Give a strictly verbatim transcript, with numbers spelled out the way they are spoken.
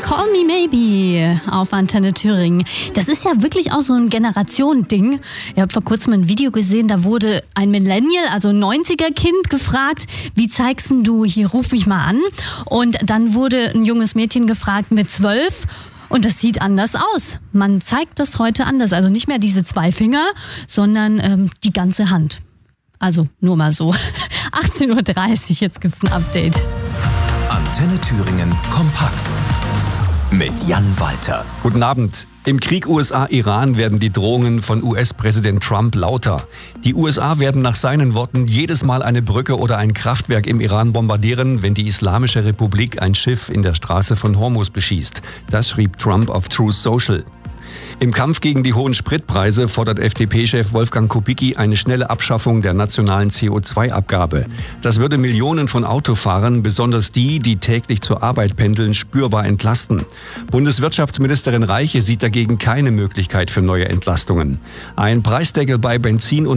Call Me Maybe auf Antenne Thüringen. Das ist ja wirklich auch so ein Generationending. Ich habe vor kurzem ein Video gesehen, da wurde ein Millennial, also ein neunziger-Kind gefragt, wie zeigst denn du hier, ruf mich mal an. Und dann wurde ein junges Mädchen gefragt mit zwölf. Und das sieht anders aus. Man zeigt das heute anders. Also nicht mehr diese zwei Finger, sondern ähm, die ganze Hand. Also nur mal so. achtzehn Uhr dreißig, jetzt gibt's ein Update. Antenne Thüringen kompakt mit Jan Walter. Guten Abend. Im Krieg U S A-Iran werden die Drohungen von U S-Präsident Trump lauter. Die U S A werden nach seinen Worten jedes Mal eine Brücke oder ein Kraftwerk im Iran bombardieren, wenn die Islamische Republik ein Schiff in der Straße von Hormuz beschießt. Das schrieb Trump auf Truth Social. Im Kampf gegen die hohen Spritpreise fordert F D P-Chef Wolfgang Kubicki eine schnelle Abschaffung der nationalen C O zwei Abgabe. Das würde Millionen von Autofahrern, besonders die, die täglich zur Arbeit pendeln, spürbar entlasten. Bundeswirtschaftsministerin Reiche sieht dagegen keine Möglichkeit für neue Entlastungen. Ein Preisdeckel bei Benzin und